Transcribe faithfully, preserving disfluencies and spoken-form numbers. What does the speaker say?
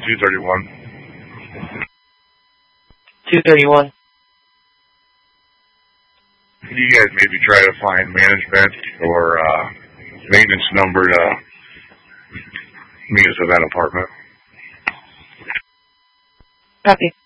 two thirty-one. two thirty-one. Can you guys maybe try to find management or uh, maintenance number to meet us at that apartment? Copy.